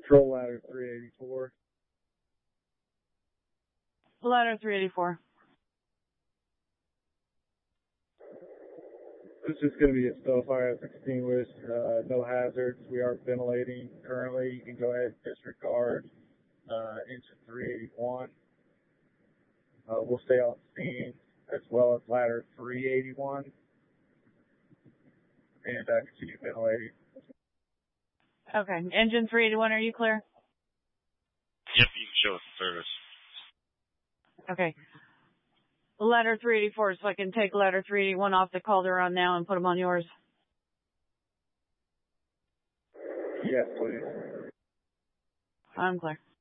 Control ladder 384. Ladder 384. This is going to be a still fire that's extinguished, no hazards. We are ventilating currently. You can go ahead and disregard engine 381. We'll stay on scene as well as ladder 381 and continue ventilating. Okay. Engine 381, are you clear? Yep, you can show us the service. Okay. Ladder 384, so I can take ladder 381 off the call they're on now and put them on yours. Yes, please. I'm clear.